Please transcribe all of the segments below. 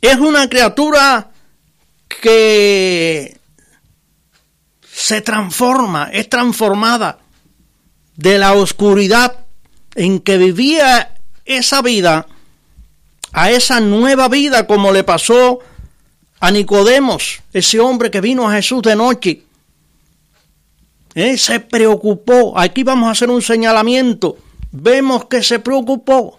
Es una criatura que se transforma, es transformada de la oscuridad en que vivía esa vida a esa nueva vida, como le pasó a Nicodemos, ese hombre que vino a Jesús de noche. Se preocupó. Aquí vamos a hacer un señalamiento. Vemos que se preocupó.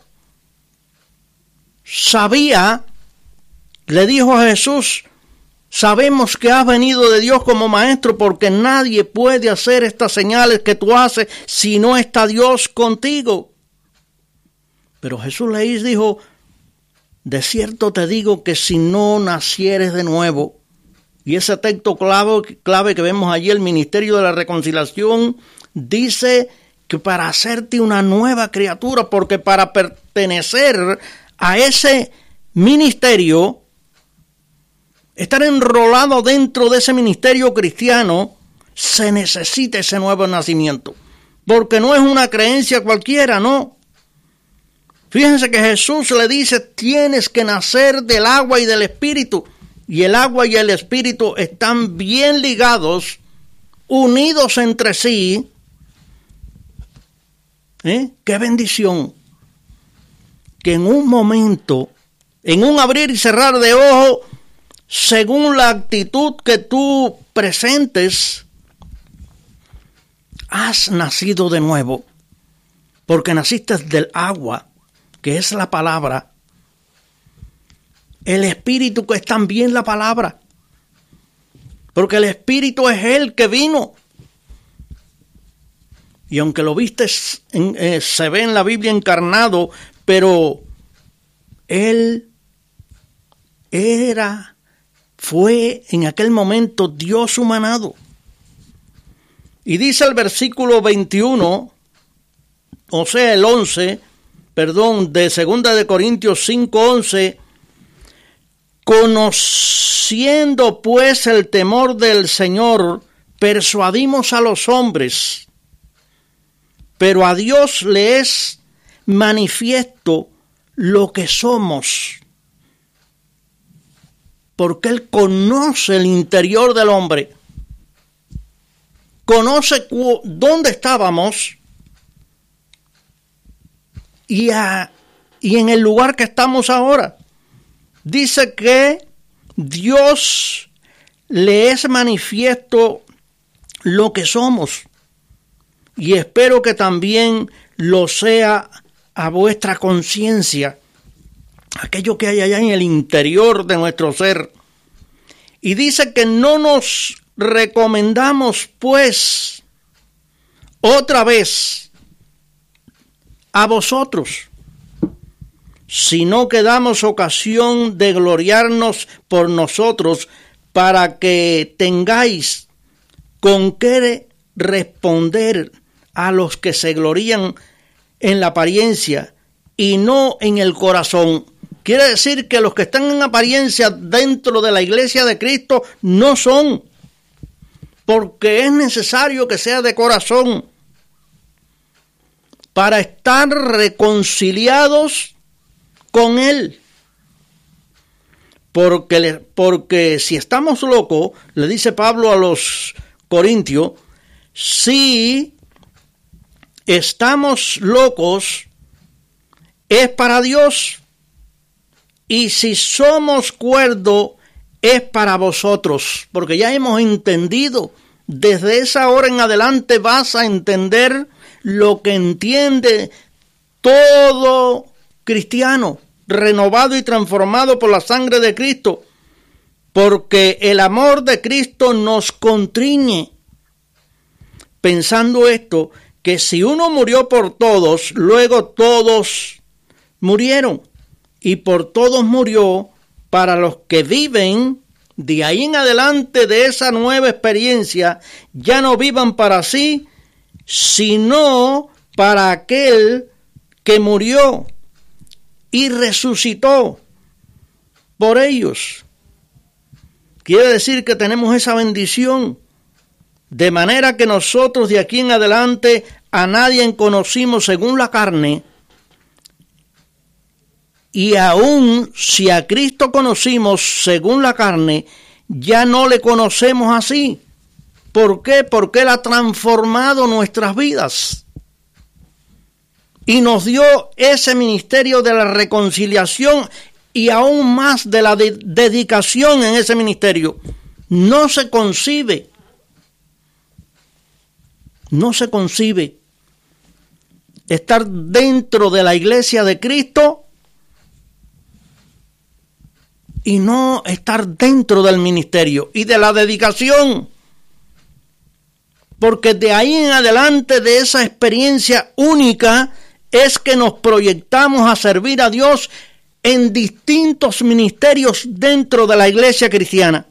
Sabía, le dijo a Jesús, sabemos que has venido de Dios como maestro, porque nadie puede hacer estas señales que tú haces si no está Dios contigo. Pero Jesús le dijo, de cierto te digo que si no nacieres de nuevo, y ese texto clave que vemos allí, el ministerio de la reconciliación, dice que para hacerte una nueva criatura, porque para pertenecer a ese ministerio, estar enrolado dentro de ese ministerio cristiano, se necesita ese nuevo nacimiento, porque no es una creencia cualquiera, no. Fíjense que Jesús le dice, tienes que nacer del agua y del espíritu. Y el agua y el espíritu están bien ligados, unidos entre sí. ¡Qué bendición! Que en un momento, en un abrir y cerrar de ojos, según la actitud que tú presentes, has nacido de nuevo. Porque naciste del agua, que es la palabra, el espíritu que es también la palabra, porque el espíritu es el que vino, y aunque lo viste, se ve en la Biblia encarnado, pero él fue en aquel momento Dios humanado. Y dice el versículo 21, o sea el 11, de 2 de Corintios 5:11, conociendo pues el temor del Señor, persuadimos a los hombres, pero a Dios le es manifiesto lo que somos, porque Él conoce el interior del hombre, conoce dónde estábamos, y en el lugar que estamos ahora. Dice que Dios le es manifiesto lo que somos, y espero que también lo sea a vuestra conciencia, aquello que hay allá en el interior de nuestro ser. Y dice que no nos recomendamos pues otra vez a vosotros, sino que damos ocasión de gloriarnos por nosotros, para que tengáis con qué responder a los que se glorían en la apariencia y no en el corazón. Quiere decir que los que están en apariencia dentro de la iglesia de Cristo no son, porque es necesario que sea de corazón para estar reconciliados con Él. Porque si estamos locos, le dice Pablo a los Corintios, si estamos locos es para Dios, y si somos cuerdos es para vosotros, porque ya hemos entendido, desde esa hora en adelante vas a entender lo que entiende todo cristiano, renovado y transformado por la sangre de Cristo, porque el amor de Cristo nos constriñe, pensando esto, que si uno murió por todos, luego todos murieron, y por todos murió para los que viven de ahí en adelante de esa nueva experiencia, ya no vivan para sí, sino para aquel que murió y resucitó por ellos. Quiere decir que tenemos esa bendición, de manera que nosotros de aquí en adelante a nadie conocimos según la carne, Y aún si a Cristo conocimos según la carne, ya no le conocemos así. ¿Por qué? Porque Él ha transformado nuestras vidas. Y nos dio ese ministerio de la reconciliación y aún más de la dedicación en ese ministerio. No se concibe estar dentro de la iglesia de Cristo y no estar dentro del ministerio y de la dedicación. Porque de ahí en adelante, de esa experiencia única, es que nos proyectamos a servir a Dios en distintos ministerios dentro de la iglesia cristiana.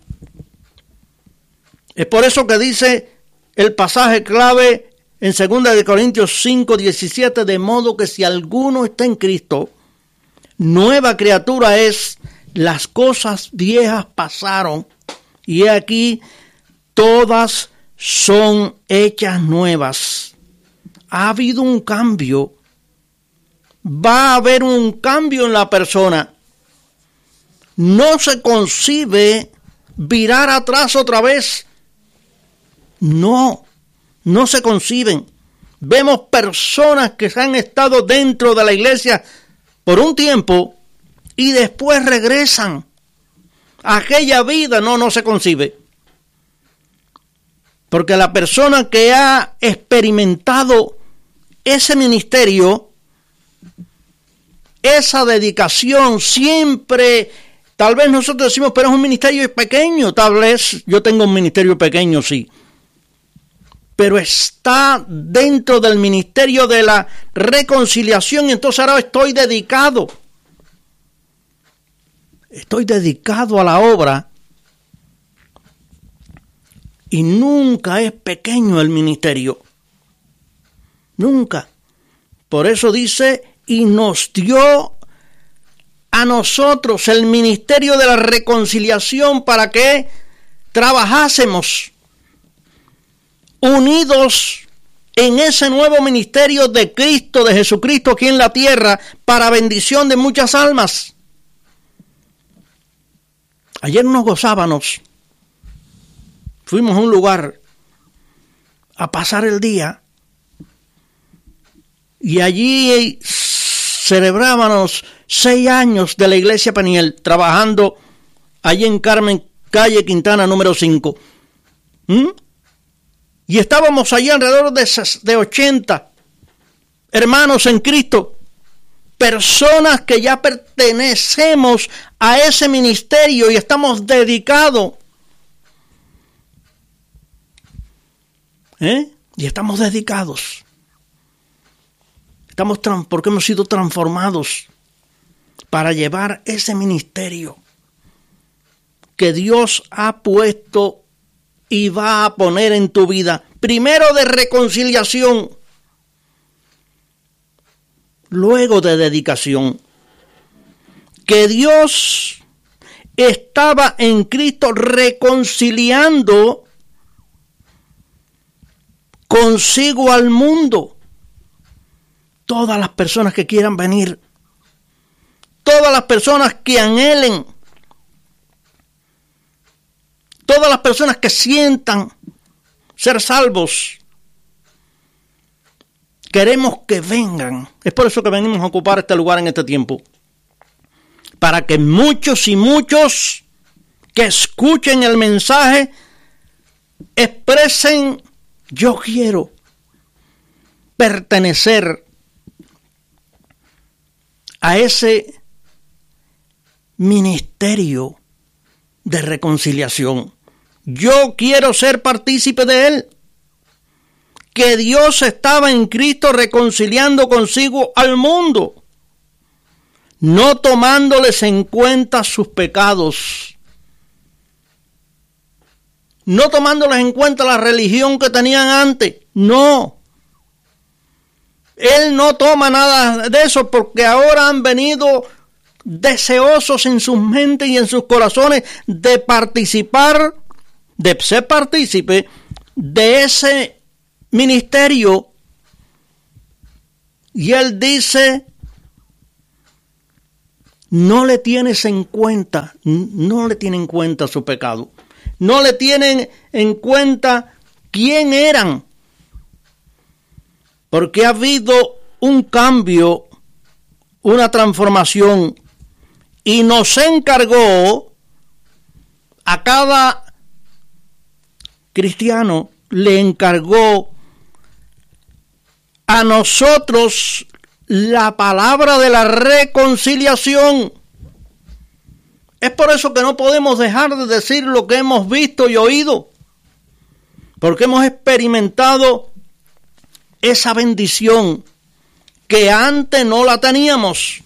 Es por eso que dice el pasaje clave en 2 Corintios 5:17, de modo que si alguno está en Cristo, nueva criatura es, las cosas viejas pasaron, y aquí todas son hechas nuevas. Ha habido un cambio. Va a haber un cambio en la persona. No se concibe virar atrás otra vez. No se conciben. Vemos personas que han estado dentro de la iglesia por un tiempo y después regresan. Aquella vida no se concibe. Porque la persona que ha experimentado ese ministerio, esa dedicación, siempre, tal vez nosotros decimos, pero es un ministerio pequeño, tal vez yo tengo un ministerio pequeño, sí. Pero está dentro del ministerio de la reconciliación y entonces ahora estoy dedicado a la obra. Y nunca es pequeño el ministerio. Nunca. Por eso dice, y nos dio a nosotros el ministerio de la reconciliación para que trabajásemos unidos en ese nuevo ministerio de Cristo, de Jesucristo aquí en la tierra, para bendición de muchas almas. Ayer nos gozábamos. Fuimos a un lugar a pasar el día y allí celebrábamos 6 años de la iglesia Peniel, trabajando allí en Carmen, calle Quintana, número 5. Y estábamos allí alrededor de 80 hermanos en Cristo, personas que ya pertenecemos a ese ministerio y estamos dedicados. Y estamos dedicados. Porque hemos sido transformados para llevar ese ministerio que Dios ha puesto y va a poner en tu vida. Primero de reconciliación, luego de dedicación. Que Dios estaba en Cristo reconciliando consigo al mundo. Todas las personas que quieran venir, todas las personas que anhelen, todas las personas que sientan ser salvos, queremos que vengan. Es por eso que venimos a ocupar este lugar en este tiempo, para que muchos y muchos que escuchen el mensaje expresen: yo quiero pertenecer a ese ministerio de reconciliación. Yo quiero ser partícipe de él. Que Dios estaba en Cristo reconciliando consigo al mundo, no tomándoles en cuenta sus pecados, no tomándoles en cuenta la religión que tenían antes. No. Él no toma nada de eso, porque ahora han venido deseosos en sus mentes y en sus corazones de participar, de ser partícipe de ese ministerio. Y él dice: no le tienes en cuenta, no le tienen en cuenta su pecado. No le tienen en cuenta quién eran. Porque ha habido un cambio, una transformación, y nos encargó a cada cristiano, le encargó a nosotros la palabra de la reconciliación. Es por eso que no podemos dejar de decir lo que hemos visto y oído, porque hemos experimentado esa bendición que antes no la teníamos.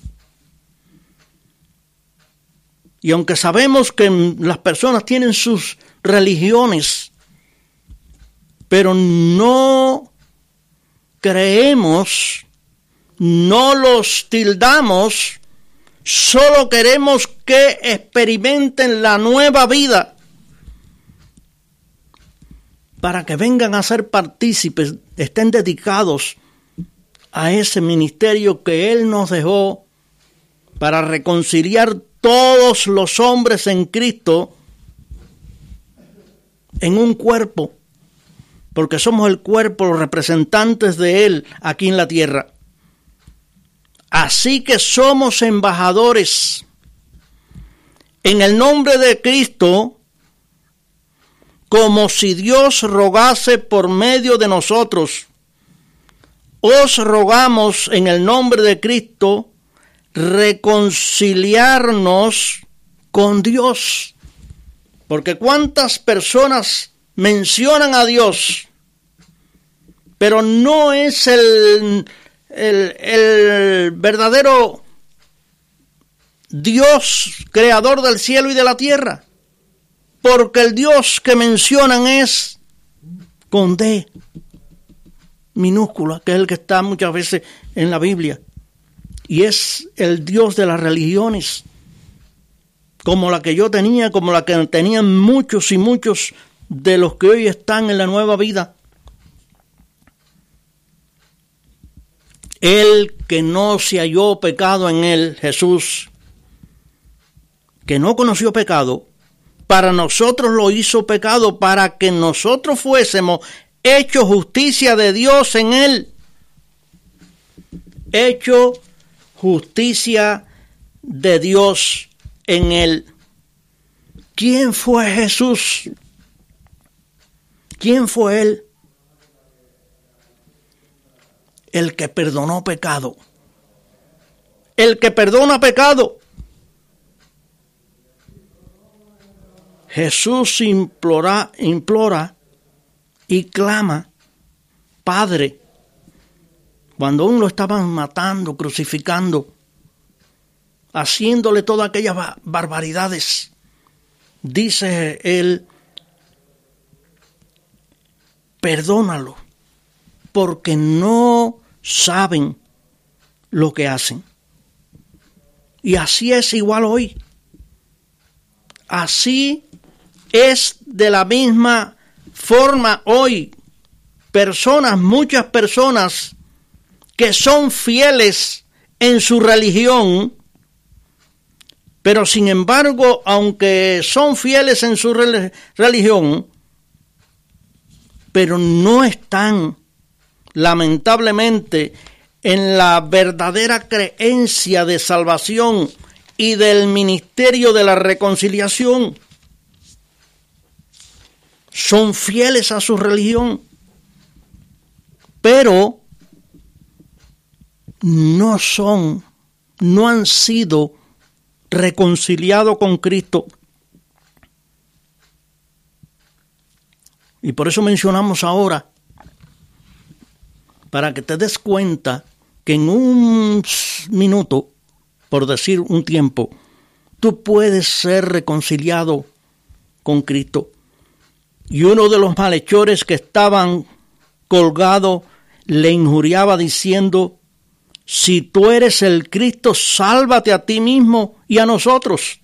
Y aunque sabemos que las personas tienen sus religiones, pero no creemos, no los tildamos, solo queremos que experimenten la nueva vida para que vengan a ser partícipes, estén dedicados a ese ministerio que Él nos dejó para reconciliar todos los hombres en Cristo en un cuerpo, porque somos el cuerpo, los representantes de Él aquí en la tierra. Así que somos embajadores en el nombre de Cristo, como si Dios rogase por medio de nosotros. Os rogamos en el nombre de Cristo reconciliarnos con Dios. Porque cuántas personas mencionan a Dios, pero no es el verdadero Dios, creador del cielo y de la tierra. Porque el Dios que mencionan es con D minúscula, que es el que está muchas veces en la Biblia. Y es el Dios de las religiones, como la que yo tenía, como la que tenían muchos y muchos de los que hoy están en la nueva vida. El que no se halló pecado en él, Jesús, que no conoció pecado, para nosotros lo hizo pecado, para que nosotros fuésemos hechos justicia de Dios en él. Hecho justicia de Dios en él. ¿Quién fue Jesús? ¿Quién fue él? El que perdonó pecado. El que perdona pecado. Jesús implora y clama, Padre, cuando aún lo estaban matando, crucificando, haciéndole todas aquellas barbaridades, dice él, perdónalo, porque no saben lo que hacen. Y así es igual hoy. Así es de la misma forma hoy. Muchas personas que son fieles en su religión, pero sin embargo, aunque son fieles en su religión, pero no están, lamentablemente, en la verdadera creencia de salvación y del ministerio de la reconciliación. Son fieles a su religión, pero no han sido reconciliados con Cristo. Y por eso mencionamos ahora, para que te des cuenta que en un minuto, por decir un tiempo, tú puedes ser reconciliado con Cristo. Y uno de los malhechores que estaban colgados le injuriaba diciendo, si tú eres el Cristo, sálvate a ti mismo y a nosotros.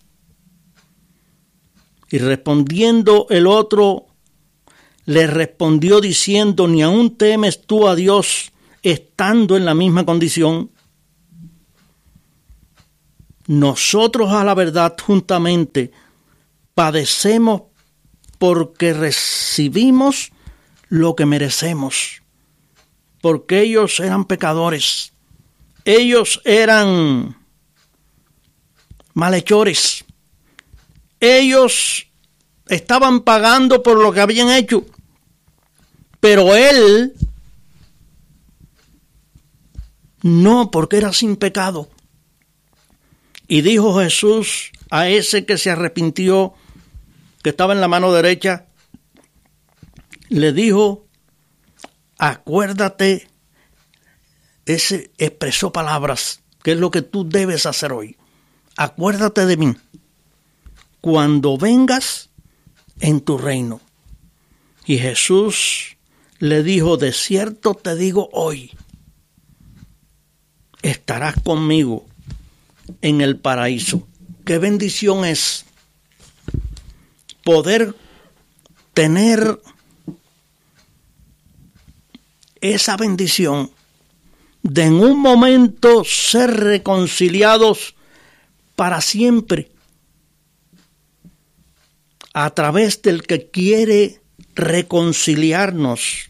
Y respondiendo el otro, le respondió diciendo, ni aún temes tú a Dios estando en la misma condición. nosotros a la verdad juntamente padecemos porque recibimos lo que merecemos, porque ellos eran pecadores, ellos eran malhechores, ellos estaban pagando por lo que habían hecho, pero él no, porque era sin pecado. Y dijo Jesús a ese que se arrepintió, que estaba en la mano derecha, le dijo, acuérdate, ese expresó palabras, que es lo que tú debes hacer hoy. Acuérdate de mí cuando vengas en tu reino. Y Jesús le dijo, de cierto te digo hoy, estarás conmigo en el paraíso. Qué bendición es poder tener esa bendición de en un momento ser reconciliados para siempre a través del que quiere reconciliarnos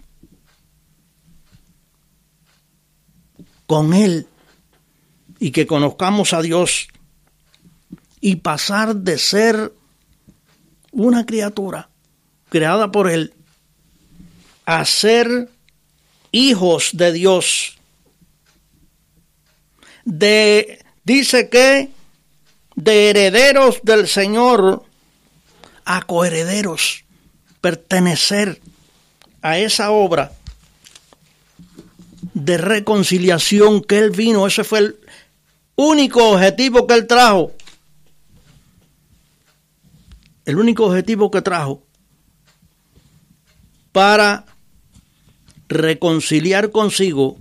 con Él y que conozcamos a Dios y pasar de ser una criatura creada por Él a ser hijos de Dios. Dice que de herederos del Señor a coherederos, pertenecer a esa obra de reconciliación que Él vino. Ese fue el único objetivo que Él trajo. El único objetivo que trajo para reconciliar consigo,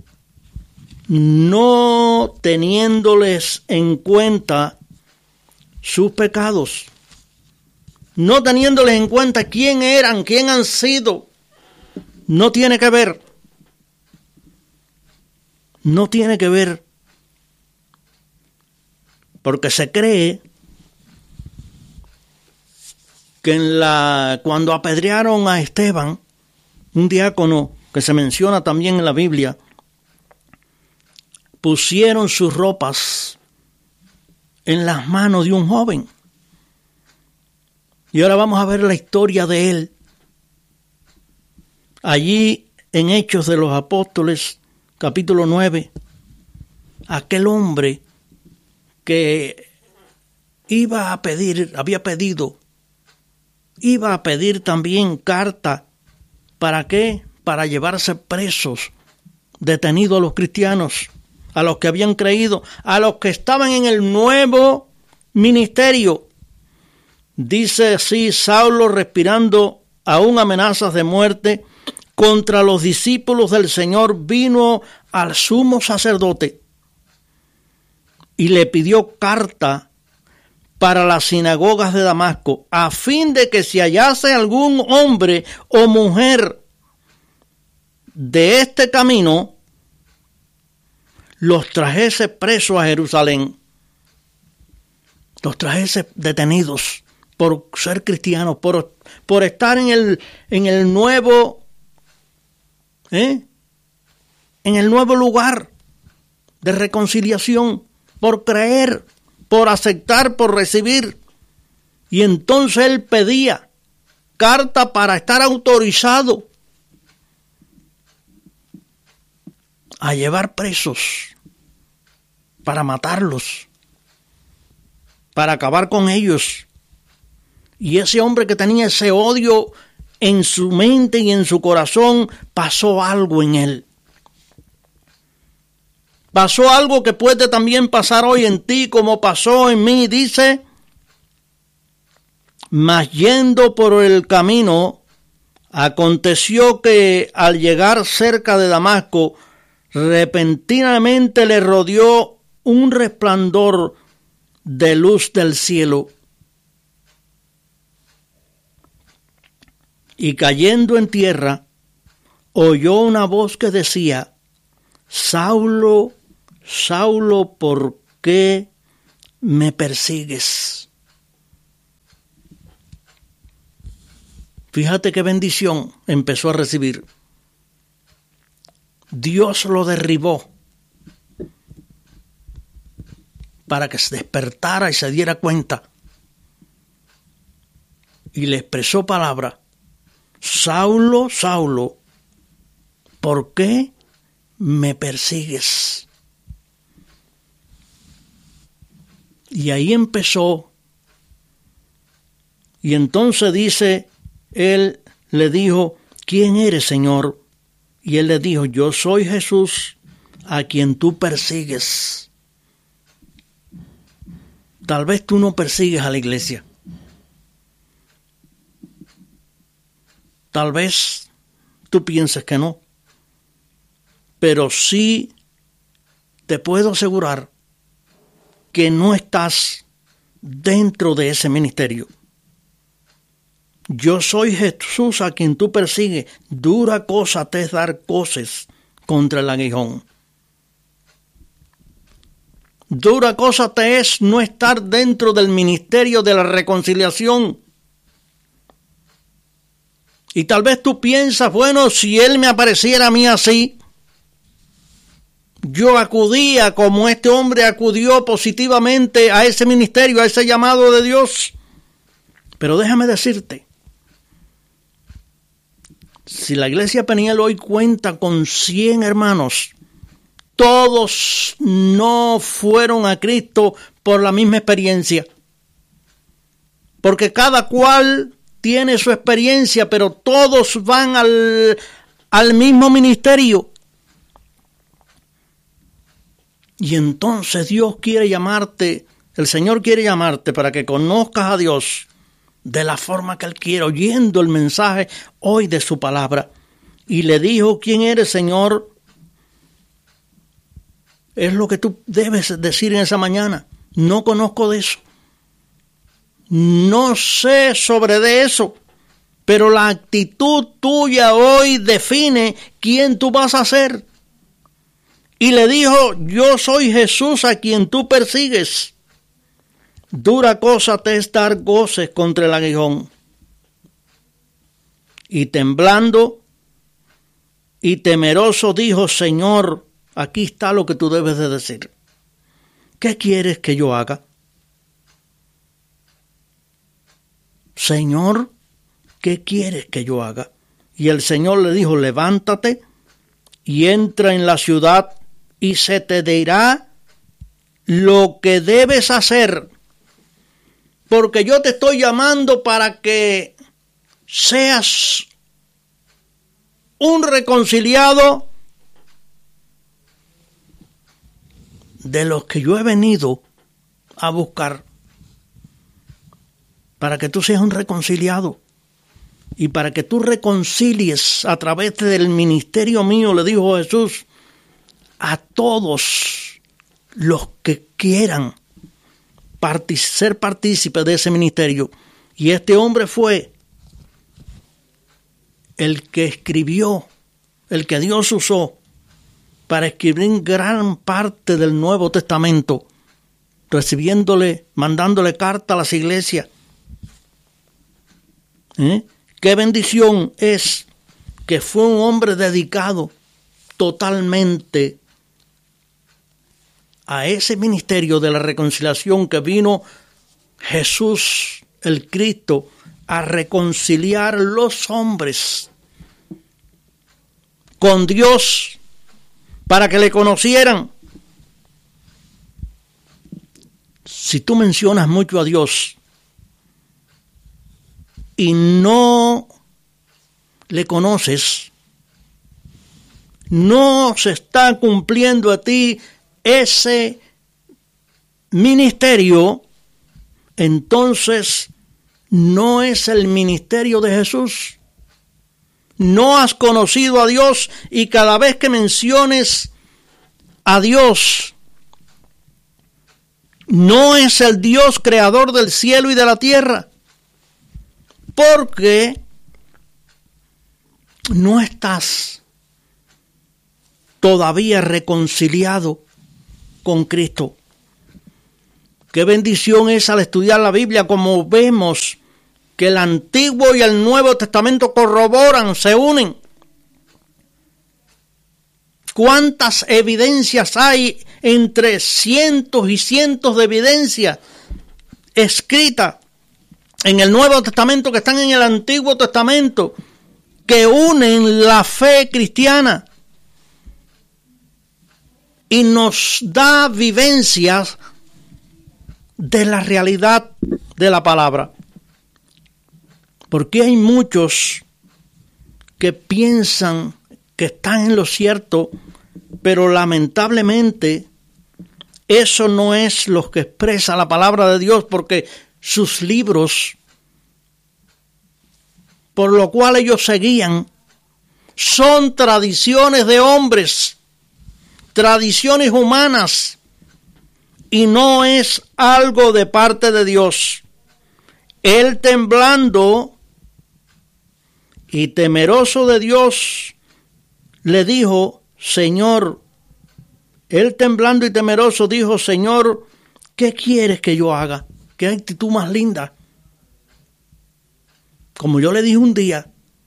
no teniéndoles en cuenta sus pecados, no teniéndoles en cuenta quién eran, quién han sido. No tiene que ver. No tiene que ver. Porque se cree que cuando apedrearon a Esteban, un diácono que se menciona también en la Biblia, pusieron sus ropas en las manos de un joven. Y ahora vamos a ver la historia de él. Allí en Hechos de los Apóstoles, capítulo 9, aquel hombre que iba a pedir también carta. ¿Para qué? Para llevarse presos, detenidos a los cristianos, a los que habían creído, a los que estaban en el nuevo ministerio. Dice así, Saulo, respirando aún amenazas de muerte contra los discípulos del Señor, vino al sumo sacerdote y le pidió carta para las sinagogas de Damasco, a fin de que si hallase algún hombre o mujer de este camino, los trajese presos a Jerusalén, los trajese detenidos por ser cristianos, por estar en el nuevo, en el nuevo lugar de reconciliación, por creer, por aceptar, por recibir. Y entonces él pedía carta para estar autorizado a llevar presos, para matarlos, para acabar con ellos. Y ese hombre que tenía ese odio en su mente y en su corazón, pasó algo en él. Pasó algo que puede también pasar hoy en ti, como pasó en mí. Dice, mas yendo por el camino, aconteció que al llegar cerca de Damasco, repentinamente le rodeó un resplandor de luz del cielo. Y cayendo en tierra, oyó una voz que decía, Saulo, Saulo, ¿por qué me persigues? Fíjate qué bendición empezó a recibir. Dios lo derribó para que se despertara y se diera cuenta. Y le expresó palabra: Saulo, Saulo, ¿por qué me persigues? Y ahí empezó. Y entonces dice, él le dijo: ¿quién eres, Señor? Y él le dijo: yo soy Jesús, a quien tú persigues. Tal vez tú no persigues a la iglesia. Tal vez tú pienses que no. Pero sí te puedo asegurar que no estás dentro de ese ministerio. Yo soy Jesús a quien tú persigues. Dura cosa te es dar coces contra el aguijón. Dura cosa te es no estar dentro del ministerio de la reconciliación. Y tal vez tú piensas, bueno, si Él me apareciera a mí así, yo acudía como este hombre acudió positivamente a ese ministerio, a ese llamado de Dios. Pero déjame decirte, si la iglesia Peniel hoy cuenta con 100 hermanos, todos no fueron a Cristo por la misma experiencia. Porque cada cual tiene su experiencia, pero todos van al mismo ministerio. Y entonces Dios quiere llamarte, el Señor quiere llamarte para que conozcas a Dios de la forma que Él quiere, oyendo el mensaje hoy de su palabra. Y le dijo: ¿quién eres, Señor? Es lo que tú debes decir en esa mañana. No conozco de eso. No sé sobre de eso. Pero la actitud tuya hoy define quién tú vas a ser. Y le dijo: yo soy Jesús a quien tú persigues. Dura cosa te es dar goces contra el aguijón. Y temblando y temeroso dijo: Señor, aquí está lo que tú debes de decir. ¿Qué quieres que yo haga? Señor, ¿qué quieres que yo haga? Y el Señor le dijo: levántate y entra en la ciudad y se te dirá lo que debes hacer. Porque yo te estoy llamando para que seas un reconciliado de los que yo he venido a buscar. Para que tú seas un reconciliado. Y para que tú reconcilies a través del ministerio mío, le dijo Jesús, a todos los que quieran ser partícipes de ese ministerio. Y este hombre fue el que escribió, el que Dios usó para escribir gran parte del Nuevo Testamento, mandándole carta a las iglesias. Qué bendición es que fue un hombre dedicado totalmente a ese ministerio de la reconciliación, que vino Jesús el Cristo a reconciliar los hombres con Dios para que le conocieran. Si tú mencionas mucho a Dios y no le conoces, no se está cumpliendo a ti ese ministerio, entonces no es el ministerio de Jesús. No has conocido a Dios, y cada vez que menciones a Dios, no es el Dios creador del cielo y de la tierra, porque no estás todavía reconciliado con Cristo. Qué bendición es al estudiar la Biblia, como vemos que el Antiguo y el Nuevo Testamento corroboran, se unen. ¿Cuántas evidencias hay entre cientos y cientos de evidencias escritas en el Nuevo Testamento que están en el Antiguo Testamento, que unen la fe cristiana y nos da vivencias de la realidad de la palabra? Porque hay muchos que piensan que están en lo cierto, pero lamentablemente eso no es lo que expresa la palabra de Dios, porque sus libros, por lo cual ellos seguían, son tradiciones de hombres, tradiciones humanas, y no es algo de parte de Dios. Él, temblando y temeroso de Dios, le dijo: Señor, él temblando y temeroso dijo: Señor, ¿qué quieres que yo haga? Qué actitud más linda. Como yo le dije un día,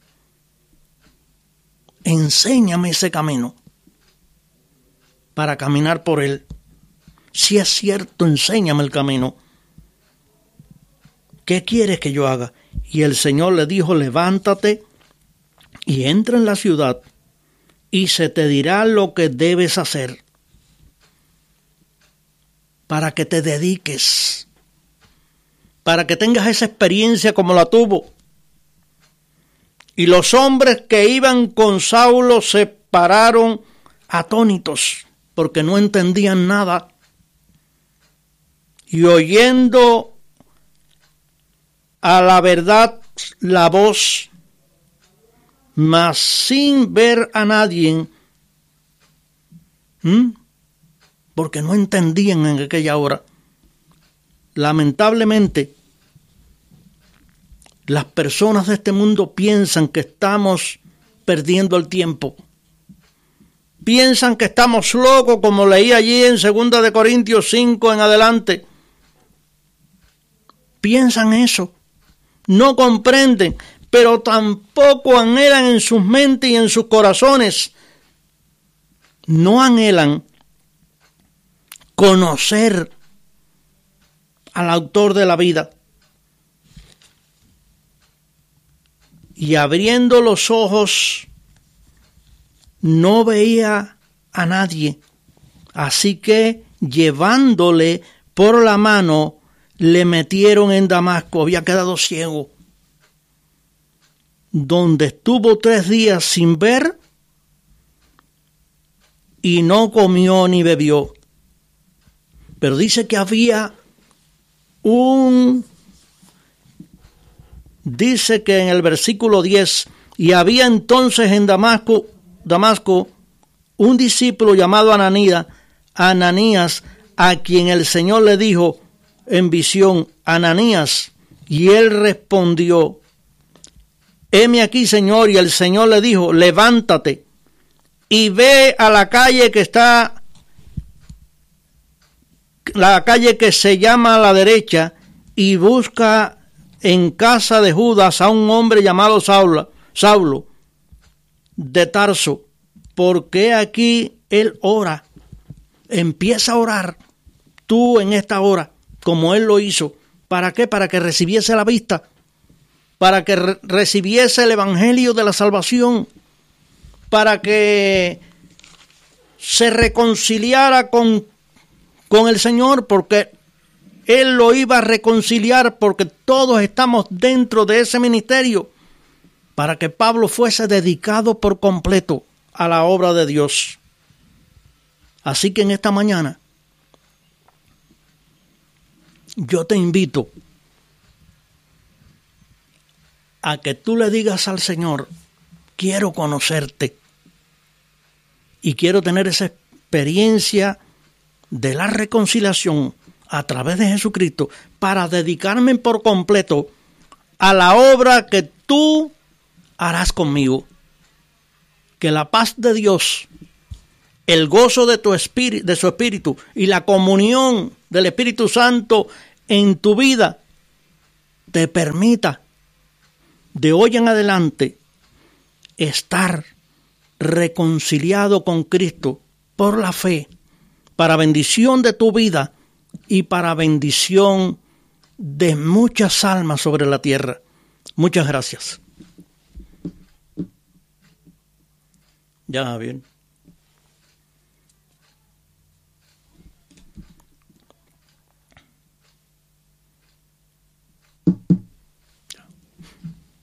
enséñame ese camino para caminar por él. Si es cierto, enséñame el camino. ¿Qué quieres que yo haga? Y el Señor le dijo: levántate y entra en la ciudad, y se te dirá lo que debes hacer para que te dediques, para que tengas esa experiencia como la tuvo. Y los hombres que iban con Saulo se pararon atónitos, porque no entendían nada. Y oyendo a la verdad la voz, mas sin ver a nadie, porque no entendían en aquella hora. Lamentablemente, las personas de este mundo piensan que estamos perdiendo el tiempo. Piensan que estamos locos, como leí allí en 2 de Corintios 5 en adelante. Piensan eso. No comprenden, pero tampoco anhelan en sus mentes y en sus corazones. No anhelan conocer al autor de la vida. Y abriendo los ojos, no veía a nadie. Así que, llevándole por la mano, le metieron en Damasco. Había quedado ciego, donde estuvo 3 días sin ver, y no comió ni bebió. Pero dice que había dice que en el versículo 10, y había entonces en Damasco un discípulo llamado Ananías, a quien el Señor le dijo en visión: Ananías. Y él respondió: heme aquí, Señor. Y el Señor le dijo: levántate y ve a la calle que está, la calle que se llama a la derecha, y busca en casa de Judas a un hombre llamado Saulo de Tarso, porque aquí él ora. Empieza a orar tú en esta hora, como él lo hizo. ¿Para qué? Para que recibiese la vista, para que recibiese el evangelio de la salvación, para que se reconciliara con el Señor, porque él lo iba a reconciliar, porque todos estamos dentro de ese ministerio, para que Pablo fuese dedicado por completo a la obra de Dios. Así que en esta mañana yo te invito a que tú le digas al Señor: quiero conocerte y quiero tener esa experiencia de la reconciliación a través de Jesucristo, para dedicarme por completo a la obra que tú harás conmigo. Que la paz de Dios, el gozo de su espíritu y la comunión del Espíritu Santo en tu vida te permita de hoy en adelante estar reconciliado con Cristo por la fe, para bendición de tu vida y para bendición de muchas almas sobre la tierra. Muchas gracias. Ya, bien.